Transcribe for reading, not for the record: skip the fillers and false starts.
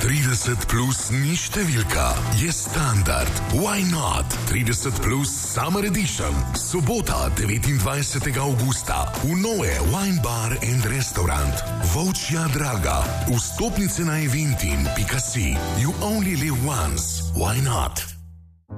30 plus ni številka, je standard. Why not? 30 plus Summer Edition. Sobota 29. augusta v Noe Wine Bar and Restaurant. Volčja Draga. Vstopnice na eventin.si. You only live once. Why not?